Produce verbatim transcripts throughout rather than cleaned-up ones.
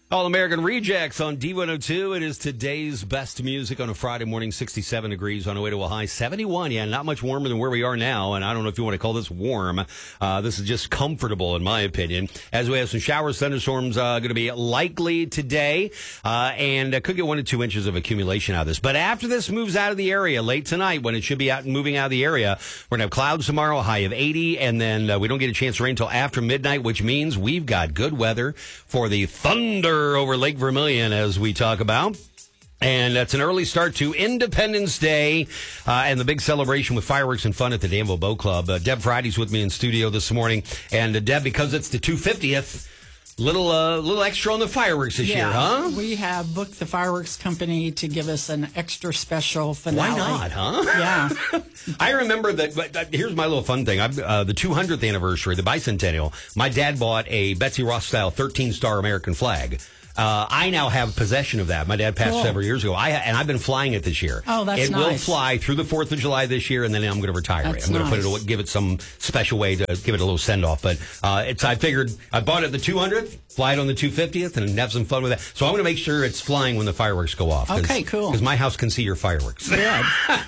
All-American Rejects on D one oh two. It is today's best music on a Friday morning, sixty-seven degrees on the way to a high seventy-one. Yeah, not much warmer than where we are now, and I don't know if you want to call this warm. Uh, this is just comfortable, in my opinion, as we have some showers, thunderstorms uh, going to be likely today, uh, and uh, could get one to two inches of accumulation out of this. But after this moves out of the area late tonight, when it should be out moving out of the area, we're going to have clouds tomorrow, a high of eighty, and then uh, we don't get a chance to rain until after midnight, which means we've got good weather for the thunder over Lake Vermilion, as we talk about. And that's an early start to Independence Day uh, and the big celebration with fireworks and fun at the Danville Boat Club. Uh, Deb Friday's with me in studio this morning. And uh, Deb, because it's the two hundred fiftieth, little uh, little extra on the fireworks this yeah, year, huh? We have booked the fireworks company to give us an extra special finale. Why not, huh? Yeah. I remember that. But, uh, here's my little fun thing. I, uh, the two hundredth anniversary, the bicentennial, my dad bought a Betsy Ross style thirteen star American flag. Uh, I now have possession of that. My dad passed cool. several years ago. I and I've been flying it this year. Oh, that's it nice. It will fly through the fourth of July this year, and then I'm going to retire that's it. I'm going nice. to put it, give it some special way to give it a little send off. But uh, it's. I figured I bought it at the two hundredth, fly it on the two hundred fiftieth, and have some fun with that. So I'm going to make sure it's flying when the fireworks go off. Okay, cool. Because my house can see your fireworks. Good.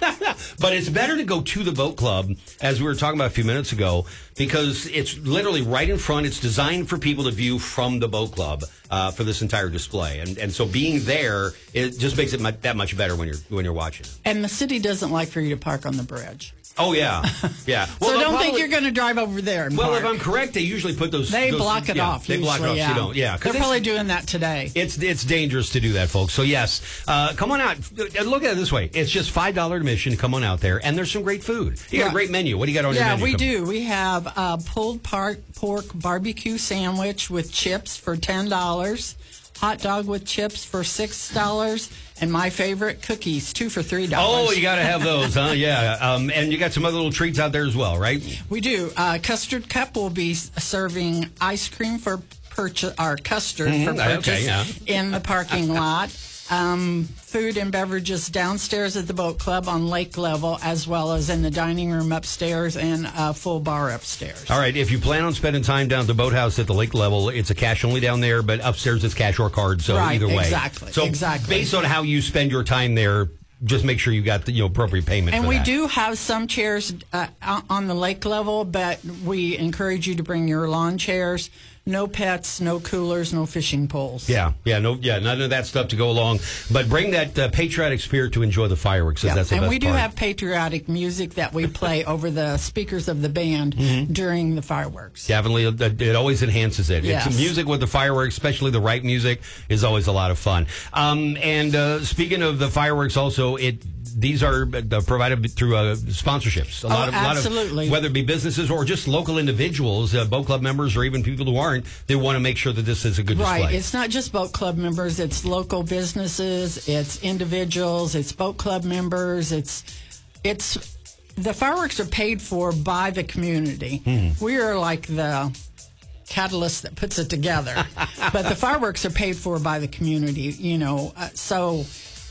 But it's better to go to the boat club, as we were talking about a few minutes ago, because it's literally right in front. It's designed for people to view from the boat club uh, for this entire display, and and so being there, it just makes it mu- that much better when you're when you're watching. And the city doesn't like for you to park on the bridge. Oh yeah, yeah. So Well, don't probably, think you're going to drive over there and Well, park. if I'm correct, they usually put those. They those, block it yeah, off. They block it usually, off. yeah. So you don't. Yeah, 'cause they're probably doing that today. It's it's dangerous to do that, folks. So yes, uh, come on out. Look at it this way: it's just five dollar admission. Come on out there, and there's some great food. You got Right. a great menu. What do you got on your Yeah, menu? we Come- do. We have a pulled pork, pork barbecue sandwich with chips for ten dollars, hot dog with chips for six dollars, and my favorite, cookies, two for three dollars. Oh, you got to have those, huh? Yeah. Um, and you got some other little treats out there as well, right? We do. Uh, Custard Cup will be serving ice cream for purchase, or custard Mhm, for okay, purchase yeah. in the parking lot. Um, food and beverages downstairs at the boat club on lake level, as well as in the dining room upstairs and a full bar upstairs. All right. If you plan on spending time down at the boathouse at the lake level, it's a cash only down there, but upstairs it's cash or card. So Right, either way, exactly, So exactly. based on how you spend your time there, just make sure you got the you know appropriate payment. And for we that. do have some chairs uh, on the lake level, but we encourage you to bring your lawn chairs. No pets, no coolers, no fishing poles. Yeah, yeah, no, yeah, none of that stuff to go along. But bring that uh, patriotic spirit to enjoy the fireworks. Yeah. That's the and best we do part. have patriotic music that we play over the speakers of the band Mm-hmm. during the fireworks. Definitely, uh, it always enhances it. Yes. It's music with the fireworks, especially the right music, is always a lot of fun. Um, and uh, speaking of the fireworks, also it. These are uh, provided through uh, sponsorships. A lot Oh, of, absolutely. Lot of, whether it be businesses or just local individuals, uh, boat club members, or even people who aren't, they want to make sure that this is a good Right. display. It's not just boat club members. It's local businesses. It's individuals. It's boat club members. It's it's the fireworks are paid for by the community. Mm-hmm. We are like the catalyst that puts it together, but the fireworks are paid for by the community. You know, uh, so.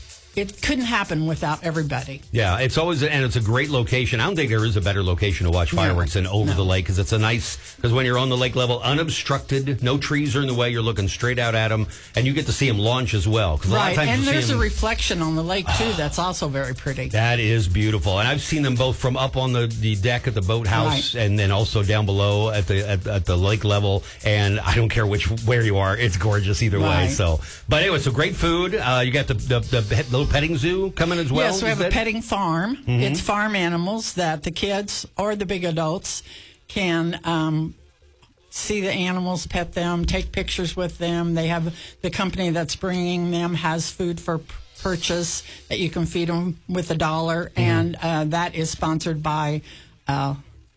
It couldn't happen without everybody. Yeah, it's always, and it's a great location. I don't think there is a better location to watch fireworks No, than over no. the lake, because it's a nice, because when you're on the lake level, unobstructed, no trees are in the way, you're looking straight out at them, and you get to see them launch as well. 'Cause a lot of Right, times and you see there's a them- reflection on the lake, too, that's also very pretty. That is beautiful, and I've seen them both from up on the, the deck at the boathouse, Right. and then also down below at the at, at the lake level. And I don't care which where you are, it's gorgeous either way. Right. So, but anyway, so great food. Uh, you got the, the the little petting zoo coming as well. Yes, we you have a said? petting farm. Mm-hmm. It's farm animals that the kids or the big adults can um, see the animals, pet them, take pictures with them. They have the company that's bringing them has food for p- purchase that you can feed them with a dollar, Mm-hmm. and uh, that is sponsored by uh,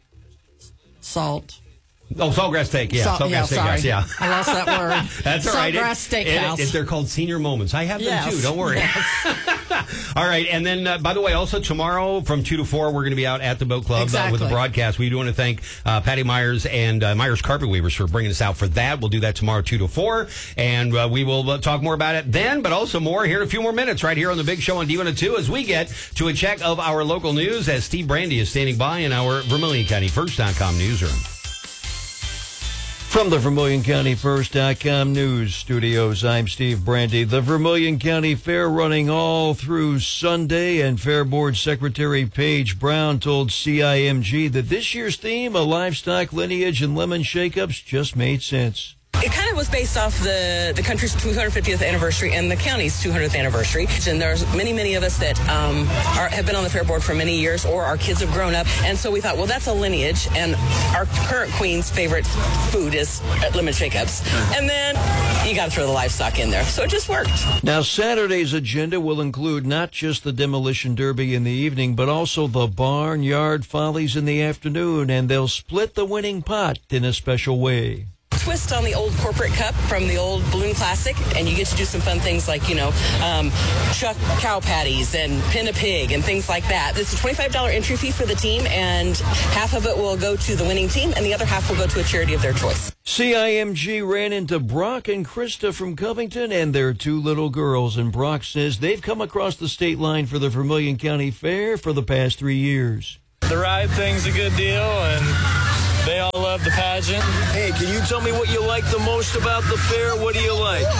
Salt. Oh, Saltgrass Steak, yeah. Salt, Saltgrass yeah, Steakhouse, sorry. yeah. I lost that word. That's all right. Saltgrass It- Steakhouse. it- it- they're called senior moments. I have them Yes. too. Don't worry. All right. And then, uh, by the way, also tomorrow from two to four, we're going to be out at the Boat Club uh, with Exactly. the broadcast. We do want to thank uh, Patty Myers and uh, Myers Carpet Weavers for bringing us out for that. We'll do that tomorrow, two to four. And uh, we will uh, talk more about it then, but also more here in a few more minutes right here on the Big Show on D one oh two as we get to a check of our local news as Steve Brandy is standing by in our Vermilion County First dot com newsroom. From the Vermilion County First dot com news studios, I'm Steve Brandy. The Vermilion County Fair running all through Sunday, and Fair Board Secretary Paige Brown told C I M G that this year's theme, a livestock lineage and lemon shakeups, just made sense. It kind of was based off the, the country's two hundred fiftieth anniversary and the county's two hundredth anniversary. And there's many, many of us that um, are, have been on the Fair Board for many years, or our kids have grown up. And so we thought, well, that's a lineage. And our current queen's favorite food is lemon shake-ups. And then you got to throw the livestock in there. So it just worked. Now, Saturday's agenda will include not just the Demolition Derby in the evening, but also the Barnyard Follies in the afternoon. And they'll split the winning pot in a special way. Twist on the old corporate cup from the old Balloon Classic, and you get to do some fun things like, you know, um, chuck cow patties and pin a pig and things like that. It's a twenty-five dollars entry fee for the team, and half of it will go to the winning team, and the other half will go to a charity of their choice. C I M G ran into Brock and Krista from Covington and their two little girls, and Brock says they've come across the state line for the Vermilion County Fair for the past three years. The ride thing's a good deal, and they all love the pageant. Hey, can you tell me what you like the most about the fair? What do you like? Cool.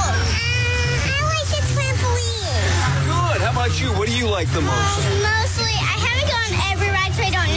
Uh, I like the trampoline. Good. How about you? What do you like the most? Mostly, I haven't gone every ride, so I don't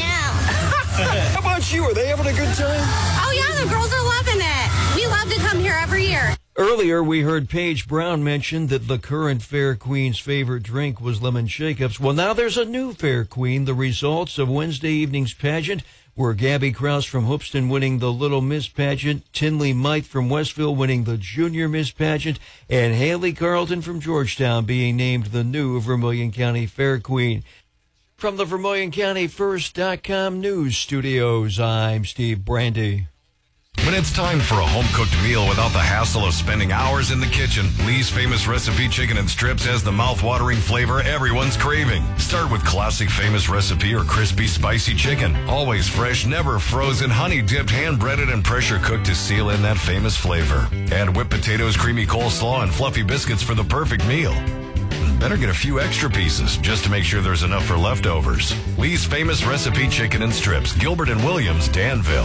know. How about you? Are they having a good time? Oh, yeah, the girls are loving it. We love to come here every year. Earlier, we heard Paige Brown mention that the current Fair Queen's favorite drink was lemon shake-ups. Well, now there's a new Fair Queen. The results of Wednesday evening's pageant were Gabby Krause from Hoopston winning the Little Miss pageant, Tinley Mite from Westville winning the Junior Miss pageant, and Haley Carlton from Georgetown being named the new Vermilion County Fair Queen. From the Vermilion County First dot com news studios, I'm Steve Brandy. When it's time for a home-cooked meal without the hassle of spending hours in the kitchen, Lee's Famous Recipe Chicken and Strips has the mouth-watering flavor everyone's craving. Start with classic Famous Recipe or crispy, spicy chicken. Always fresh, never frozen, honey-dipped, hand-breaded, and pressure-cooked to seal in that famous flavor. Add whipped potatoes, creamy coleslaw, and fluffy biscuits for the perfect meal. Better get a few extra pieces just to make sure there's enough for leftovers. Lee's Famous Recipe Chicken and Strips, Gilbert and Williams, Danville.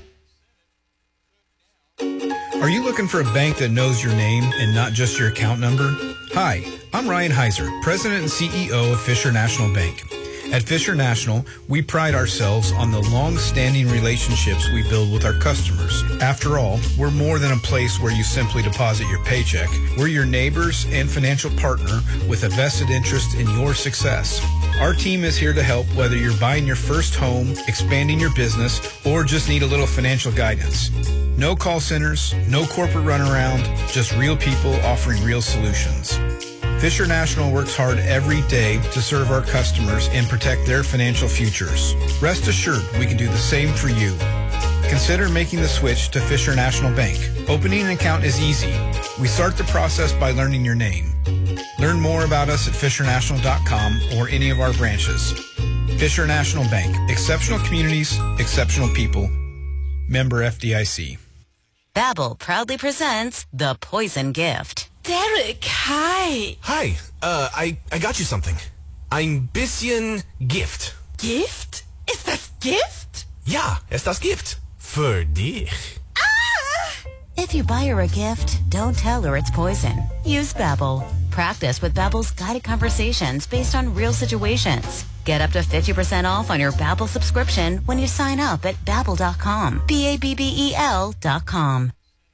Are you looking for a bank that knows your name and not just your account number? Hi, I'm Ryan Heiser, President and C E O of Fisher National Bank. At Fisher National, we pride ourselves on the long-standing relationships we build with our customers. After all, we're more than a place where you simply deposit your paycheck. We're your neighbors and financial partner with a vested interest in your success. Our team is here to help whether you're buying your first home, expanding your business, or just need a little financial guidance. No call centers, no corporate runaround, just real people offering real solutions. Fisher National works hard every day to serve our customers and protect their financial futures. Rest assured, we can do the same for you. Consider making the switch to Fisher National Bank. Opening an account is easy. We start the process by learning your name. Learn more about us at fisher national dot com or any of our branches. Fisher National Bank. Exceptional communities, exceptional people. Member F D I C. Babbel proudly presents The Poison Gift. Derek, hi. Hi, uh, I, I got you something. Ein bisschen Gift. Gift? Ist das Gift? Ja, ist das Gift. Für dich. Ah! If you buy her a gift, don't tell her it's poison. Use Babbel. Practice with Babbel's guided conversations based on real situations. Get up to fifty percent off on your Babbel subscription when you sign up at babbel dot com. B A B B E L dot com.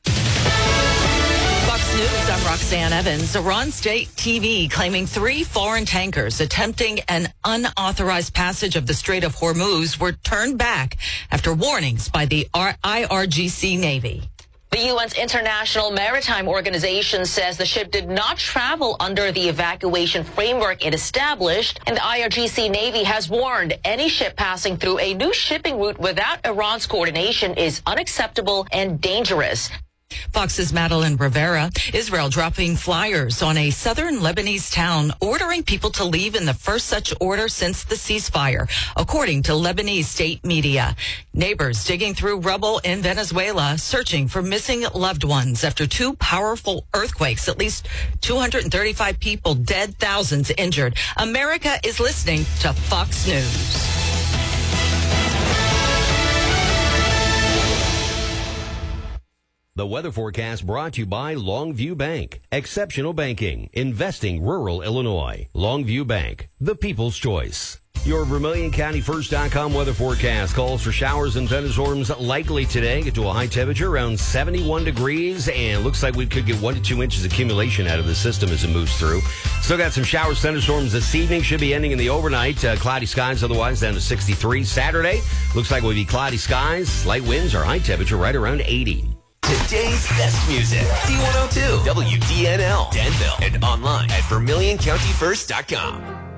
Fox News, I'm Roxanne Evans. Iran State T V claiming three foreign tankers attempting an unauthorized passage of the Strait of Hormuz were turned back after warnings by the I R G C Navy. The U N's International Maritime Organization says the ship did not travel under the evacuation framework it established, and the I R G C Navy has warned any ship passing through a new shipping route without Iran's coordination is unacceptable and dangerous. Fox's Madeline Rivera. Israel dropping flyers on a southern Lebanese town ordering people to leave in the first such order since the ceasefire, according to Lebanese state media. Neighbors digging through rubble in Venezuela, searching for missing loved ones after two powerful earthquakes. At least two hundred thirty-five people dead, thousands injured. America is listening to Fox News. The weather forecast brought to you by Longview Bank. Exceptional banking. Investing rural Illinois. Longview Bank. The people's choice. Your Vermilion County First dot com weather forecast calls for showers and thunderstorms likely today. Get to a high temperature around seventy-one degrees, and looks like we could get one to two inches accumulation out of the system as it moves through. Still got some showers, thunderstorms this evening. Should be ending in the overnight. Uh, cloudy skies otherwise down to sixty-three. Saturday looks like it will be cloudy skies. Light winds, our high temperature right around eighty. Today's best music. D one oh two, W D N L, Danville, and online at Vermilion County First dot com.